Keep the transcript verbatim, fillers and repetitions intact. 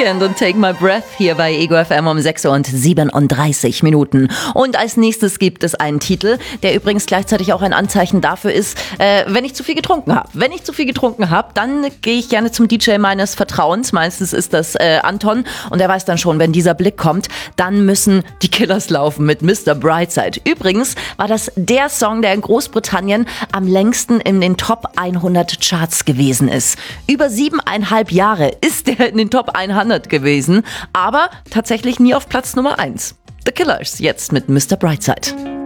Weekend und Take My Breath hier bei Ego F M um sechs Uhr und siebenunddreißig Minuten. Und als nächstes gibt es einen Titel, der übrigens gleichzeitig auch ein Anzeichen dafür ist, äh, wenn ich zu viel getrunken habe. Wenn ich zu viel getrunken habe, dann gehe ich gerne zum D J meines Vertrauens. Meistens ist das äh, Anton und er weiß dann schon, wenn dieser Blick kommt, dann müssen die Killers laufen mit Mister Brightside. Übrigens war das der Song, der in Großbritannien am längsten in den Top hundert Charts gewesen ist. Über siebeneinhalb Jahre ist der in den Top hundert gewesen, aber tatsächlich nie auf Platz Nummer eins. The Killers jetzt mit Mister Brightside.